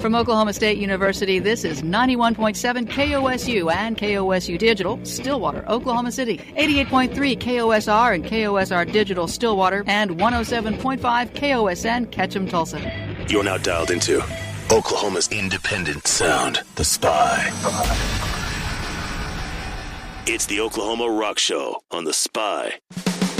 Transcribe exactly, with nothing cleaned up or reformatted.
From Oklahoma State University, this is ninety-one point seven K O S U and K O S U Digital, Stillwater, Oklahoma City. eighty-eight point three K O S R and K O S R Digital, Stillwater. And one oh seven point five K O S N, Ketchum, Tulsa. You're now dialed into Oklahoma's independent sound, The Spy. It's the Oklahoma Rock Show on The Spy.